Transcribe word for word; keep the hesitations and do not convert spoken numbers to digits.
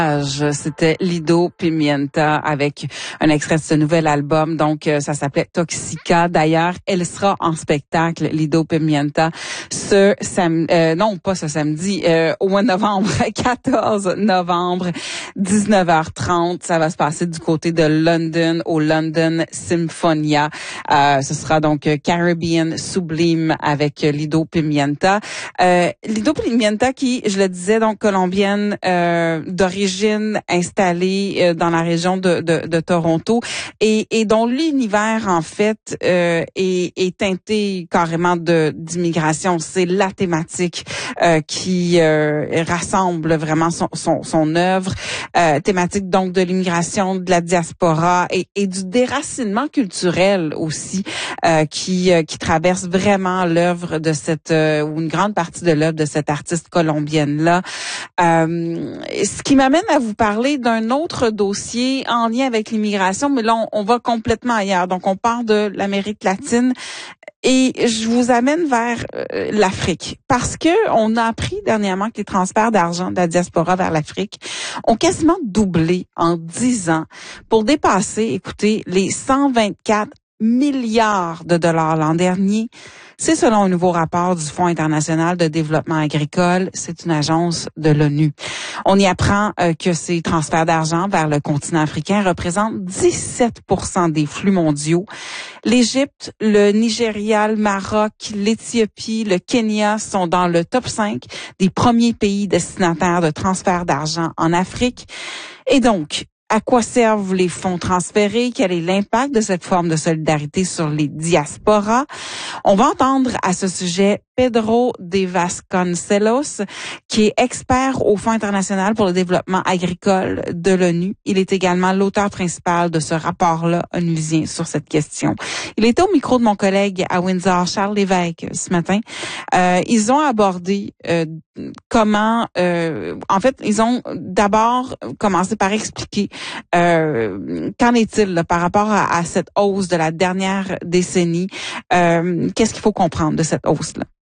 C'était Lido Pimienta avec un extrait de ce nouvel album. Donc, ça s'appelait Toxica. D'ailleurs, elle sera en spectacle, Lido Pimienta, ce samedi, euh, non, pas ce samedi, euh, au mois de novembre, quatorze novembre, dix-neuf heures trente. Ça va se passer du côté de London, au London Symphonia. Euh, ce sera donc Caribbean Sublime avec Lido Pimienta. Euh, Lido Pimienta qui, je le disais, donc colombienne euh, d'origine installée euh, dans la région de, de, de Toronto et, et dont l'univers en fait euh, est, est teinté carrément de d'immigration. C'est la thématique euh, qui euh, rassemble vraiment son son, son œuvre, euh, thématique donc de l'immigration, de la diaspora et, et du déracinement culturel aussi euh, qui euh, qui traverse vraiment l'œuvre de cette euh, ou une grande partie de l'œuvre de cette artiste colombienne là. Euh, ce qui m'amène à vous parler d'un autre dossier en lien avec l'immigration, mais là, on, on va complètement ailleurs. Donc, on part de l'Amérique latine et je vous amène vers euh, l'Afrique parce que on a appris dernièrement que les transferts d'argent de la diaspora vers l'Afrique ont quasiment doublé en dix ans pour dépasser, écoutez, les cent vingt-quatre milliards de dollars l'an dernier. C'est selon un nouveau rapport du Fonds international de développement agricole. C'est une agence de l'ONU. On y apprend euh, que ces transferts d'argent vers le continent africain représentent dix-sept pour cent des flux mondiaux. L'Égypte, le Nigeria, le Maroc, l'Éthiopie, le Kenya sont dans le top cinq des premiers pays destinataires de transferts d'argent en Afrique. Et donc, à quoi servent les fonds transférés? Quel est l'impact de cette forme de solidarité sur les diasporas? On va entendre à ce sujet Pedro de Vasconcelos, qui est expert au Fonds international pour le développement agricole de l'ONU. Il est également l'auteur principal de ce rapport-là onusien sur cette question. Il était au micro de mon collègue à Windsor, Charles Lévesque, ce matin. Euh, ils ont abordé euh, comment... Euh, en fait, ils ont d'abord commencé par expliquer euh, qu'en est-il là, par rapport à, à cette hausse de la dernière décennie. Euh, qu'est-ce qu'il faut comprendre de cette hausse-là?